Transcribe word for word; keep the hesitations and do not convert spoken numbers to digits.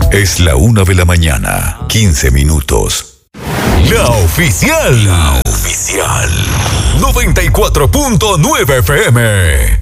Es la una de la mañana, quince minutos. La oficial. La oficial. noventa y cuatro punto nueve F M.